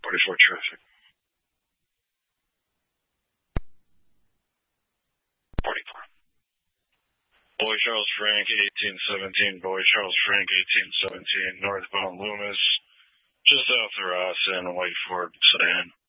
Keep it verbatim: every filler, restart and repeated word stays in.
forty-four traffic. forty-four. Boy Charles Frank, eighteen seventeen. Boy Charles Frank, eighteen seventeen. Northbound Loomis. Just off the Ross and White Ford sedan.